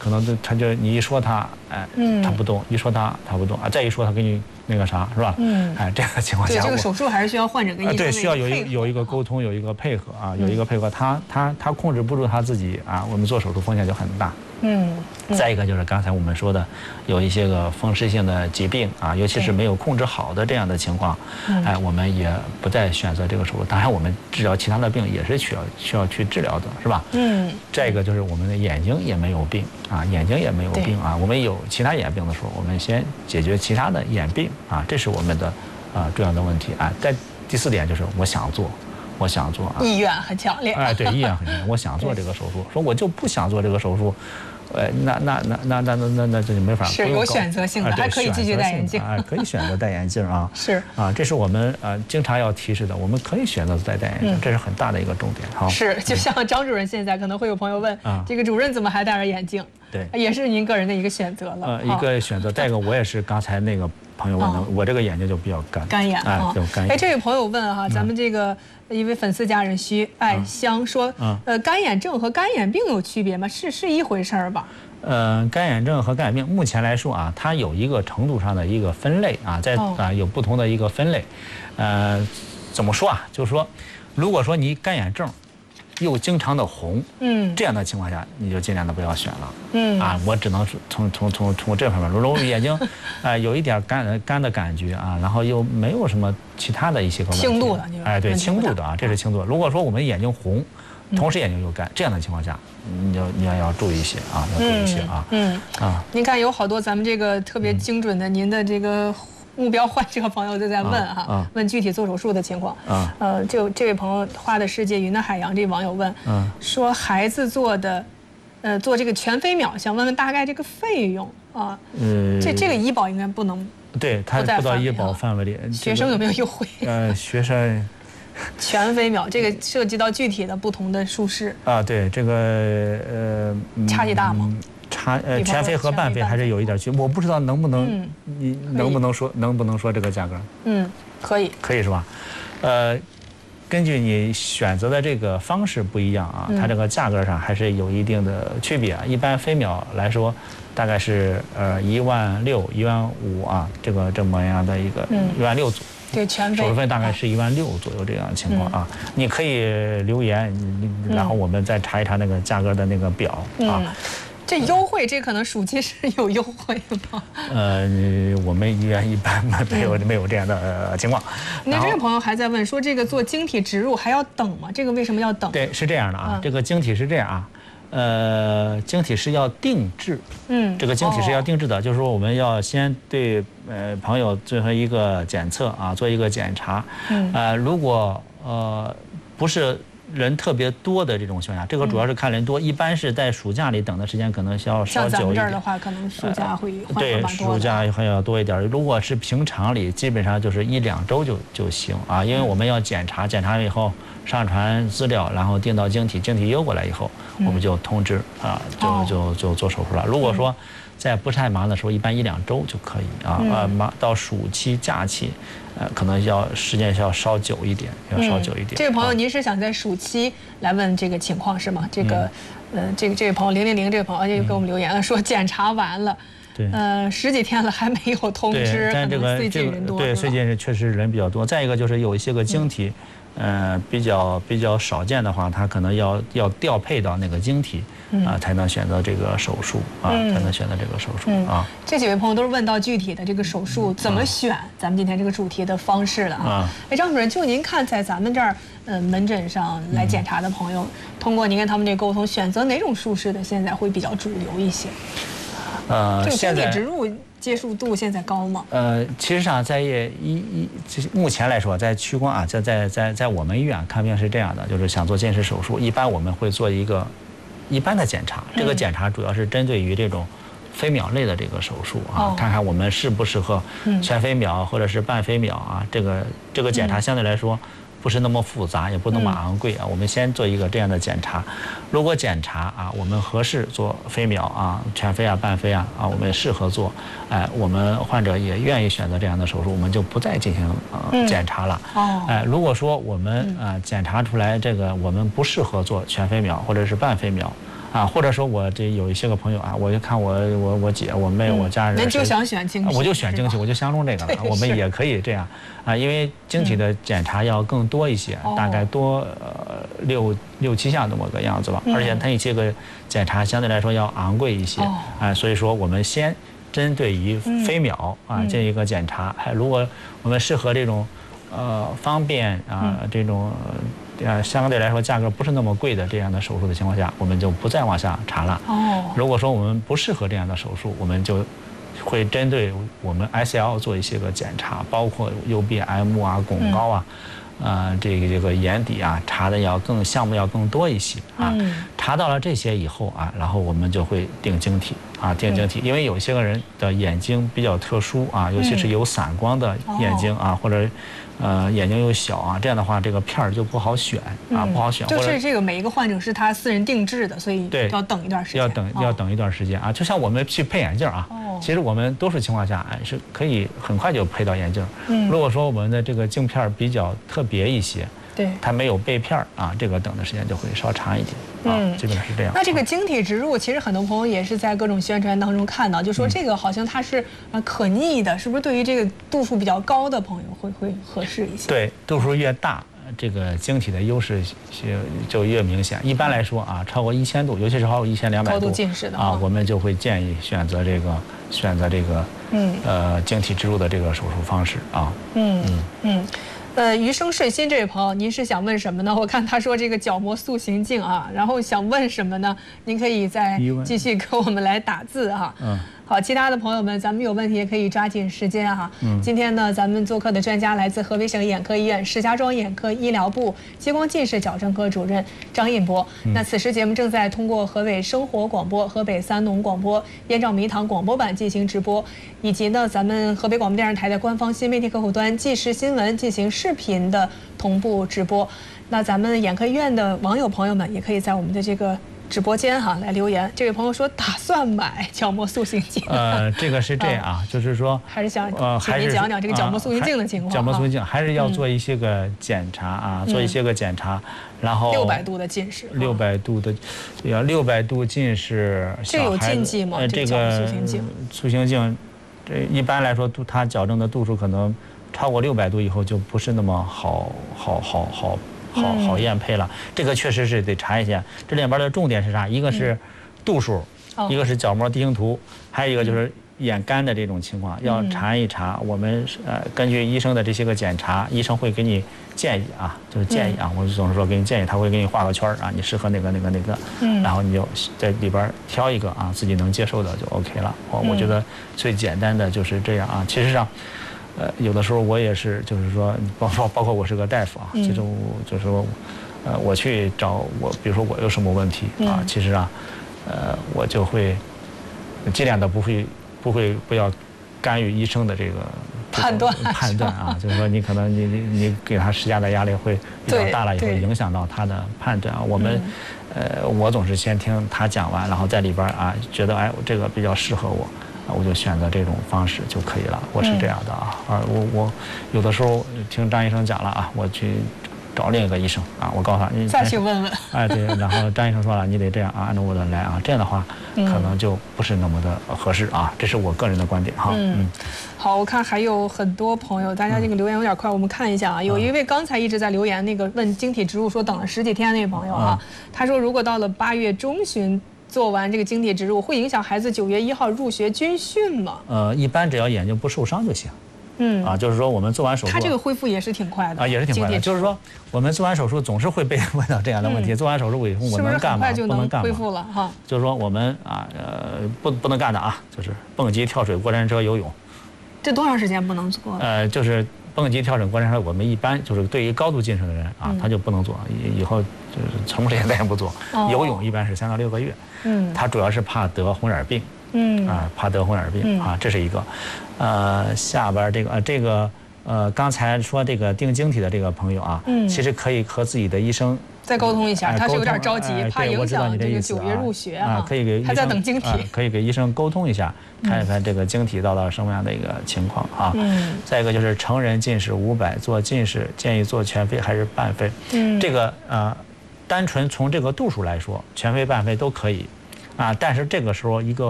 可能他就你一说他，哎，他不动；一说他不动啊，再一说他给你那个啥，是吧？哎，这样的情况下， 对这个手术还是需要患者跟医生对需要有一个沟通，有一个配合啊，有一个配合，他控制不住他自己啊，我们做手术风险就很大。再一个就是刚才我们说的，有一些个风湿性的疾病啊，尤其是没有控制好的这样的情况，哎，我们也不再选择这个手术。当然，我们治疗其他的病也是需要去治疗的，是吧？再一个就是我们的眼睛也没有病啊，眼睛也没有病啊。我们有其他眼病的时候，我们先解决其他的眼病啊，这是我们的重要的问题啊。在第4点就是我想做啊， 意愿很强烈。 哎，对，意愿很强烈，我想做这个手术。说我就不想做这个手术，那这就没法。 是有选择性的，还可以继续戴眼镜。 可以选择戴眼镜啊。 是啊，这是我们经常要提示的，我们可以选择戴眼镜，这是很大的一个重点。好， 是就像张主任现在可能会有朋友问，这个主任怎么还戴着眼镜？ 对， 也是您个人的一个选择了。 一个选择。再一个，我也是刚才那个朋友问的，我这个眼睛就比较干眼啊，就干眼。 哎，这位朋友问哈，咱们这个一位粉丝家人徐爱香说，干眼症和干眼病有区别吗？是一回事儿吧？ 干眼症和干眼病目前来说啊，它有一个程度上的一个分类啊，有不同的一个分类。怎么说啊？就是说，如果说你干眼症又经常的红，这样的情况下，你就尽量的不要选了。我只能从这方面，如果眼睛有一点干的感觉啊，然后又没有什么其他的一些个问题， 轻度的， 哎，对，轻度的啊，这是轻度。如果说我们眼睛红，同时眼睛又干，这样的情况下，你要注意一些啊，要注意一些啊。 您看有好多咱们这个特别精准的，您的这个目标患者朋友都在问哈，问具体做手术的情况。就这位朋友花的世界云的海洋这网友问，说孩子做这个全飞秒，想问问大概这个费用啊。这个医保应该不能， 对，它不到医保范围里。 学生有没有优惠？ 学生。 全飞秒这个涉及到具体的不同的术式啊， 对这个差距大吗？ 全飞和半飞还是有一点区别，我不知道能不能说这个价格？ 可以是吧？根据你选择的这个方式不一样啊，它这个价格上还是有一定的区别。一般飞秒来说，大概是16000、15000啊，这么样的一个16000左右。 对，全飞手术费大概是16000左右这样的情况啊。你可以留言，然后我们再查一查那个价格的那个表啊。 这优惠，这可能暑期是有优惠吗？ 我们医院一般没有这样的情况。 那这个朋友还在问说，这个做晶体植入还要等吗？这个为什么要等？ 对，是这样的啊。这个晶体是这样啊。晶体是要定制，这个晶体是要定制的，就是说我们要先对朋友进行一个检测啊，做一个检查，如果不是人特别多的这种情况下，这个主要是看人多，一般是在暑假里等的时间可能要稍久一点。 像咱们这儿的话，可能暑假会对，暑假还要多一点。如果是平常里，基本上就是1-2周就行啊，因为我们要检查以后上传资料，然后订到晶体邮过来以后，我们就通知啊，就做手术了。如果说在不太忙的时候，一般1-2周就可以啊。忙到暑期假期，可能时间要稍久一点， 这位朋友，您是想在暑期来问这个情况是吗？这个，这位朋友000这个朋友就给我们留言了，说检查完了。 对 ，10几天了还没有通知， 但这个最近人多。 对，最近确实人比较多。再一个就是有一些个晶体，比较少见的话，它可能要调配到那个晶体啊，才能选择这个手术啊， 这几位朋友都是问到具体的这个手术怎么选，咱们今天这个主题的方式了啊。张主任，就您看在咱们这儿门诊上来检查的朋友，通过您跟他们这沟通，选择哪种术式的现在会比较主流一些？这个晶体植入接受度现在高吗？ 其实上在目前来说，在屈光啊，在我们医院看病是这样的，就是想做近视手术，一般我们会做一个一般的检查，这个检查主要是针对于这种飞秒类的这个手术啊，看看我们适不适合全飞秒或者是半飞秒啊，这个检查相对来说不是那么复杂，也不那么昂贵啊。我们先做一个这样的检查，如果检查啊我们合适做飞秒啊、全飞啊、半飞啊我们适合做，我们患者也愿意选择这样的手术，我们就不再进行检查了。如果说我们检查出来这个我们不适合做全飞秒或者是半飞秒或者说我这有一些个朋友啊，我就看我姐、我妹、我家人， 您就想选晶体， 我就选晶体，我就相中这个了。我们也可以这样因为晶体的检查要更多一些，大概多6、7项这么个样子吧，而且它一些个检查相对来说要昂贵一些所以说我们先针对于飞秒这一个检查，如果我们适合这种方便这种相对来说价格不是那么贵的这样的手术的情况下，我们就不再往下查了。如果说我们不适合这样的手术，我们就会针对我们 ICL 做一些个检查，包括 UBM 汞高这个眼底查的项目要更多一些查到了这些以后然后我们就会定晶体定晶体，因为有些个人的眼睛比较特殊尤其是有散光的眼睛或者眼睛又小这样的话这个片儿就不好选不好选。 就是这个每一个患者是他私人定制的，所以要等一段时间。 要等一段时间就像我们去配眼镜其实我们多数情况下是可以很快就配到眼镜。如果说我们的这个镜片比较特别一些，它没有背片这个等的时间就会稍长一点基本上是这样。 那这个晶体植入，其实很多朋友也是在各种宣传当中看到，就说这个好像它是可逆的，是不是？对于这个度数比较高的朋友会合适一些？ 对，度数越大，这个晶体的优势就越明显。一般来说超过1000度，尤其是超过1200度高度近视的我们就会建议选择这个晶体植入的这个手术方式余生顺心这位朋友，您是想问什么呢？我看他说这个角膜塑形镜然后想问什么呢？您可以再继续给我们来打字好，其他的朋友们，咱们有问题也可以抓紧时间今天呢，咱们做客的专家来自河北省眼科医院石家庄眼科医疗部激光近视矫正科主任张印博。那此时节目正在通过河北生活广播、河北三农广播、燕赵迷堂广播版进行直播，以及呢咱们河北广播电视台的官方新媒体客户端即时新闻进行视频的同步直播。那咱们眼科医院的网友朋友们也可以在我们的这个直播间来留言。这位朋友说打算买角膜塑形镜。 这个是这样就是说还是想请您讲讲这个角膜塑形镜的情况。 角膜塑形镜还是要做一些个检查做一些个检查，然后 600度的近视 ，600度的，600度近视， 这有禁忌吗？ 这个塑形镜，这一般来说它矫正的度数可能超过600度以后就不是那么好验配了。这个确实是得查一下。这里边的重点是啥？一个是度数，一个是角膜地形图，还有一个就是眼干的这种情况，要查一查。我们根据医生的这些个检查，医生会给你建议就是建议我总是说给你建议，他会给你画个圈你适合哪个，然后你就在里边挑一个自己能接受的就 OK 了。我觉得最简单的就是这样其实上。有的时候我也是，就是说，包括我是个大夫其实我就是说，我去找比如说我有什么问题其实我就会尽量的不要干预医生的这个判断就是说你可能你给他施加的压力会比较大了，以后影响到他的判断我总是先听他讲完，然后在里边觉得这个比较适合我就选择这种方式就可以了。我是这样的我有的时候听张医生讲了我去找另一个医生我告诉他你再去问问对，然后张医生说了你得这样按照我的来这样的话可能就不是那么的合适这是我个人的观点好，我看还有很多朋友，大家这个留言有点快，我们看一下有一位刚才一直在留言那个问晶体植入说等了10几天那位朋友他说如果到了8月中旬做完这个晶体植入，会影响孩子9月1号入学军训吗？ 一般只要眼睛不受伤就行。就是说我们做完手术， 他这个恢复也是挺快的也是挺快的。就是说我们做完手术总是会被问到这样的问题：做完手术以后我能干吗？ 不能干吗？恢复了就是说我们不能干的就是蹦极、跳水、过山车、游泳。 这多长时间不能做？ 就是蹦极、跳水、过山车，我们一般就是对于高度近视的人他就不能做，以后就是长时间再也不做。游泳一般是3到6个月。他主要是怕得红眼病。怕得红眼病这是一个。下边这个刚才说这个定晶体的这个朋友其实可以和自己的医生再沟通一下，他是有点着急，怕影响这个9月入学可以给还在等晶体， 可以给医生沟通一下，看一看这个晶体到什么样的一个情况再一个就是成人近视500，做近视建议做全飞还是半飞？这个单纯从这个度数来说，全飞半飞都可以，啊，但是这个时候一个